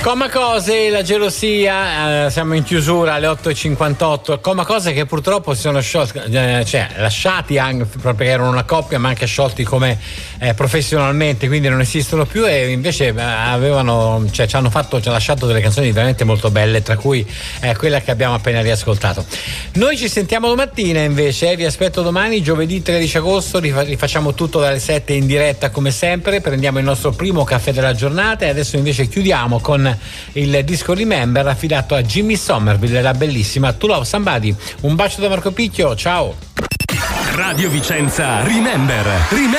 Coma Cose, la gelosia, siamo in chiusura alle 8:58. Coma Cose che purtroppo si sono sciolti, cioè lasciati anche proprio perché erano una coppia, ma anche sciolti come professionalmente, quindi non esistono più, e invece avevano, cioè ci hanno lasciato delle canzoni veramente molto belle, tra cui quella che abbiamo appena riascoltato. Noi ci sentiamo domattina invece, vi aspetto domani, giovedì 13 agosto, rifacciamo tutto dalle 7 in diretta come sempre, prendiamo il nostro primo caffè della giornata e adesso invece chiudiamo con il disco Remember affidato a Jimmy Somerville, la bellissima To Love Somebody. Un bacio da Marco Picchio, ciao. Radio Vicenza Remember.